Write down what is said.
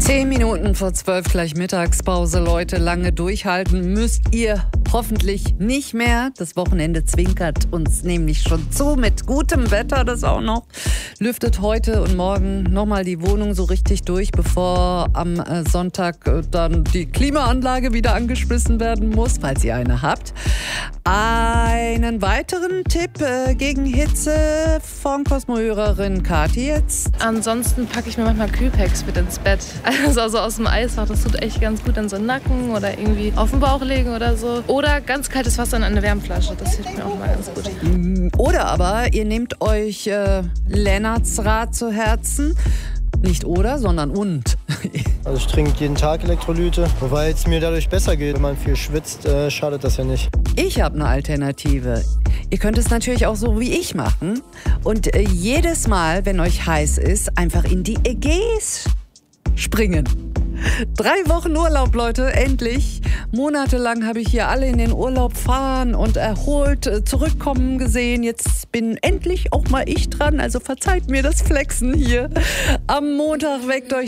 10 Minuten vor 12 gleich Mittagspause, Leute. Lange durchhalten müsst ihr hoffentlich nicht mehr. Das Wochenende zwinkert uns nämlich schon zu mit gutem Wetter, das auch noch. Lüftet heute und morgen nochmal die Wohnung so richtig durch, bevor am Sonntag dann die Klimaanlage wieder angeschmissen werden muss, falls ihr eine habt. Einen weiteren Tipp gegen Hitze von Cosmo-Hörerin Kathi jetzt. Ansonsten packe ich mir manchmal Kühlpacks mit ins Bett. Also aus dem Eisfach, das tut echt ganz gut in so den Nacken oder irgendwie auf den Bauch legen oder so. Oder ganz kaltes Wasser in eine Wärmflasche, das hilft mir auch mal ganz gut. Oder aber ihr nehmt euch Lennarts Rat zu Herzen. Nicht oder, sondern und. Also ich trinke jeden Tag Elektrolyte, wobei es mir dadurch besser geht. Wenn man viel schwitzt, schadet das ja nicht. Ich habe eine Alternative. Ihr könnt es natürlich auch so wie ich machen und jedes Mal, wenn euch heiß ist, einfach in die Ägäis springen. 3 Wochen Urlaub, Leute, endlich. Monatelang habe ich hier alle in den Urlaub fahren und erholt zurückkommen gesehen. Jetzt bin endlich auch mal ich dran, also verzeiht mir das Flexen hier. Am Montag weckt euch